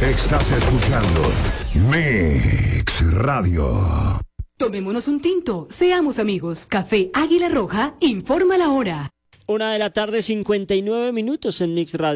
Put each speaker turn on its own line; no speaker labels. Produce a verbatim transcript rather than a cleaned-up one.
Estás escuchando Mix Radio.
Tomémonos un tinto, seamos amigos. Café Águila Roja informa la hora.
Una de la tarde, cincuenta y nueve minutos en Mix Radio.